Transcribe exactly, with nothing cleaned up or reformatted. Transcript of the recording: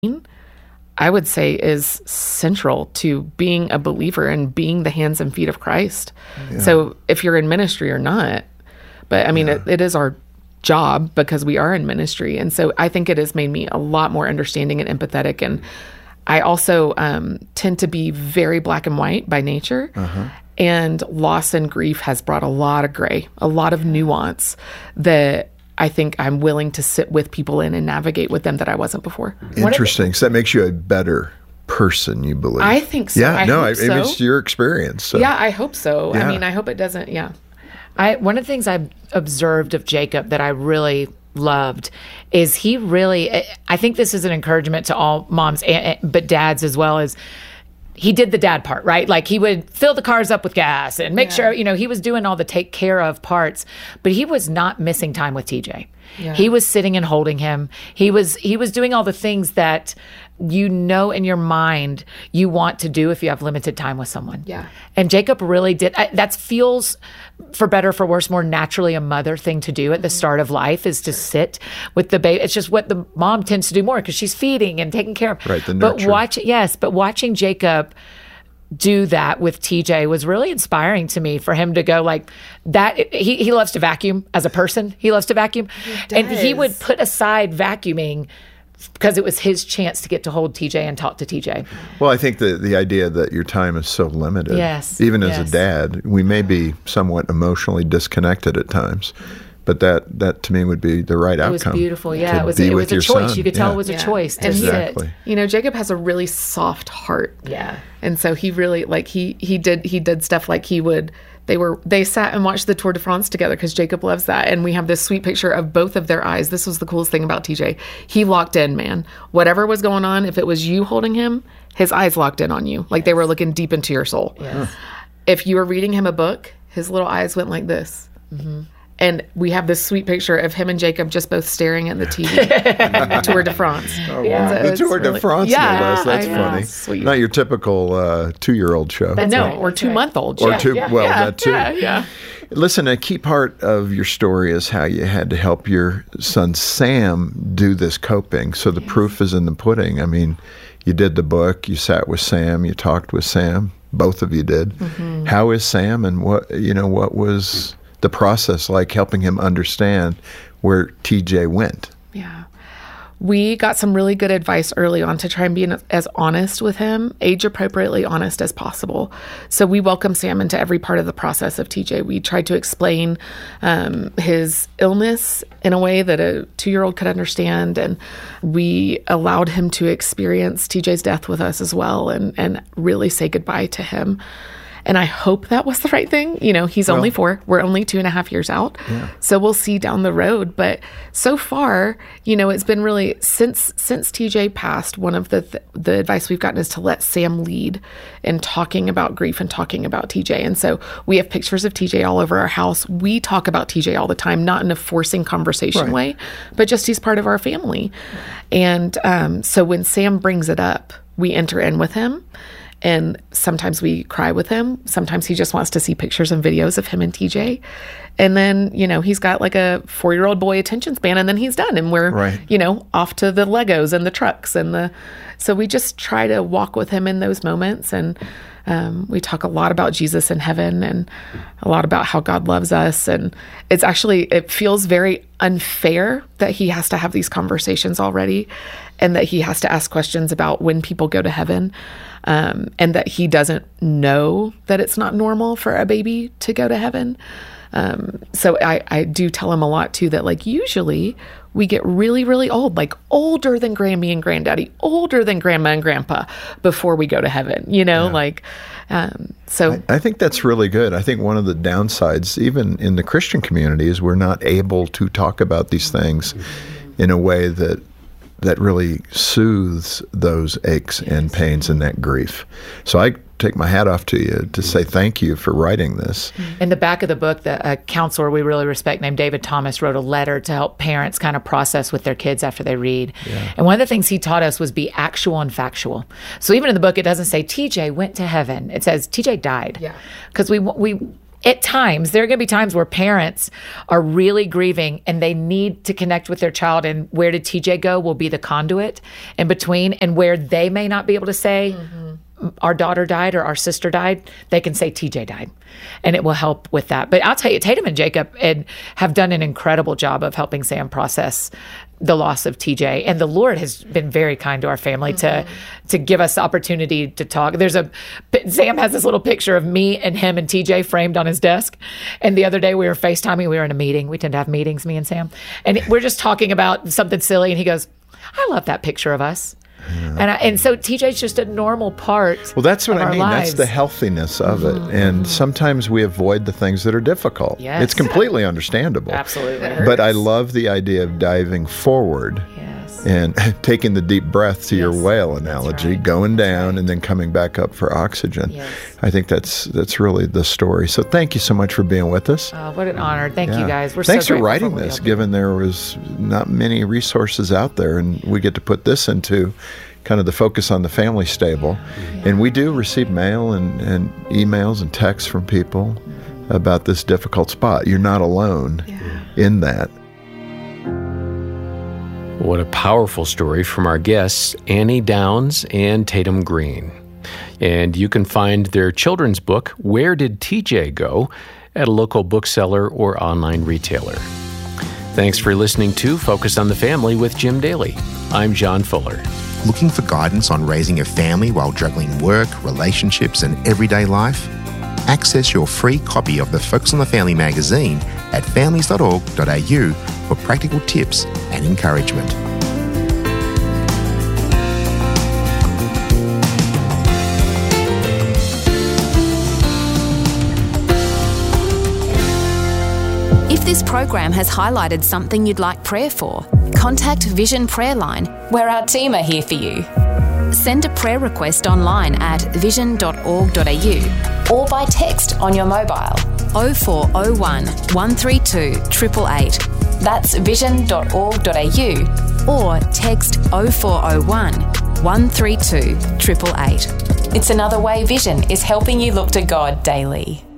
I would say is central to being a believer and being the hands and feet of Christ. Yeah. So if you're in ministry or not, but I mean, yeah. it, it is our job because we are in ministry. And so I think it has made me a lot more understanding and empathetic. And I also um, tend to be very black and white by nature. Uh-huh. And loss and grief has brought a lot of gray, a lot of nuance that I think I'm willing to sit with people in and navigate with them that I wasn't before. Interesting. So that makes you a better person, you believe? I think so. Yeah, I no, hope I, so. it's your experience. So. Yeah, I hope so. Yeah. I mean, I hope it doesn't, yeah. I one of the things I've observed of Jacob that I really loved is he really, I think this is an encouragement to all moms, but dads as well, as he did the dad part, right? Like he would fill the cars up with gas and make yeah. sure, you know, he was doing all the take care of parts, but he was not missing time with T J. Yeah. He was sitting and holding him. He was, he was doing all the things that you know in your mind you want to do if you have limited time with someone. Yeah. And Jacob really did. That feels, for better or for worse, more naturally a mother thing to do at the start of life is to sit with the baby. It's just what the mom tends to do more because she's feeding and taking care of. Right, the nurture. But watch, yes, but watching Jacob do that with T J was really inspiring to me for him to go like that. He, he loves to vacuum as a person. He loves to vacuum. He and he would put aside vacuuming because it was his chance to get to hold T J and talk to T J. Well, I think the, the idea that your time is so limited, yes, even as yes. a dad, we may be somewhat emotionally disconnected at times. But that, that to me would be the right outcome. It was beautiful, yeah. It was, it was a choice. Son. You could tell yeah. it was a yeah. choice to and exactly. sit. You know, Jacob has a really soft heart. Yeah. And so he really, like, he he did he did stuff like he would, they were, they sat and watched the Tour de France together because Jacob loves that. And we have this sweet picture of both of their eyes. This was the coolest thing about T J. He locked in, man. Whatever was going on, if it was you holding him, his eyes locked in on you. Like yes. they were looking deep into your soul. Yes. If you were reading him a book, his little eyes went like this. Mm-hmm. And we have this sweet picture of him and Jacob just both staring at the T V. Tour de France. Oh, wow. So the Tour really, de France, yeah, no less. That's I funny. know, sweet. Not your typical uh, two-year-old show. That's no, right. or two-month-old show. Or two, yeah, well, yeah, that too. Yeah, yeah. Listen, a key part of your story is how you had to help your son Sam do this coping. So the yes. proof is in the pudding. I mean, you did the book, you sat with Sam, you talked with Sam. Both of you did. Mm-hmm. How is Sam, and what you know? What was the process like helping him understand where T J went? Yeah. We got some really good advice early on to try and be as honest with him, age appropriately honest as possible. So we welcome Sam into every part of the process of T J. We tried to explain um, his illness in a way that a two-year-old could understand, and we allowed him to experience T J's death with us as well and, and really say goodbye to him. And I hope that was the right thing. You know, he's well, only four. We're only two and a half years out. Yeah. So we'll see down the road. But so far, you know, it's been really, since since T J passed, one of the th- the advice we've gotten is to let Sam lead in talking about grief and talking about T J. And so we have pictures of T J all over our house. We talk about T J all the time, not in a forcing conversation right. way, but just he's part of our family. And um, so when Sam brings it up, we enter in with him. And sometimes we cry with him. Sometimes he just wants to see pictures and videos of him and T J. And then, you know, he's got like a four-year-old boy attention span, and then he's done. And we're, right. you know, off to the Legos and the trucks. and the. So we just try to walk with him in those moments. And um, we talk a lot about Jesus in heaven and a lot about how God loves us. And it's actually, it feels very unfair that he has to have these conversations already and that he has to ask questions about when people go to heaven. Um, and that he doesn't know that it's not normal for a baby to go to heaven. Um, so I, I do tell him a lot too, that like usually we get really, really old, like older than Grammy and Granddaddy, older than Grandma and Grandpa before we go to heaven, you know, yeah. like, um, so. I, I think that's really good. I think one of the downsides, even in the Christian community, is we're not able to talk about these things in a way that that really soothes those aches yes. and pains and that grief. So I take my hat off to you to say thank you for writing this. In the back of the book, the, a counselor we really respect named David Thomas wrote a letter to help parents kind of process with their kids after they read. Yeah. And one of the things he taught us was be actual and factual. So even in the book, it doesn't say T J went to heaven. It says T J died. Yeah. Because we we at times, there are going to be times where parents are really grieving and they need to connect with their child, and where did T J go will be the conduit in between, and where they may not be able to say, mm-hmm. our daughter died or our sister died, they can say T J died, and it will help with that. But I'll tell you, Tatum and Jacob and have done an incredible job of helping Sam process the loss of T J, and the Lord has been very kind to our family mm-hmm. to to give us the opportunity to talk. There's a Sam has this little picture of me and him and T J framed on his desk, and the other day we were FaceTiming. We were in a meeting. We tend to have meetings, me and Sam, and we're just talking about something silly, and he goes, "I love that picture of us." Yeah. And I, and so T J's just a normal part. Well, that's what of I our mean. lives. That's the healthiness of mm-hmm. it. And sometimes we avoid the things that are difficult. Yes. It's completely understandable. Absolutely. But I love the idea of diving forward. Yes. And taking the deep breath to yes. your whale analogy, right. going down right. and then coming back up for oxygen. Yes. I think that's that's really the story. So thank you so much for being with us. Oh, what an honor. Thank yeah. you guys. We're Thanks so for writing for this, given there was not many resources out there, and we get to put this into kind of the focus on the family stable. Yeah. And we do receive mail and, and emails and texts from people mm-hmm. about this difficult spot. You're not alone yeah. in that. What a powerful story from our guests, Annie Downs and Tatum Green. And you can find their children's book, Where Did T J Go?, at a local bookseller or online retailer. Thanks for listening to Focus on the Family with Jim Daly. I'm John Fuller. Looking for guidance on raising a family while juggling work, relationships, and everyday life? Access your free copy of the Focus on the Family magazine at families dot org dot a u for practical tips and encouragement. If this program has highlighted something you'd like prayer for, contact Vision Prayer Line, where our team are here for you. Send a prayer request online at vision dot org dot a u or by text on your mobile oh four oh one, one three two, eight eight eight. That's vision dot org dot a u or text oh four oh one, one three two, eight eight eight. It's another way Vision is helping you look to God daily.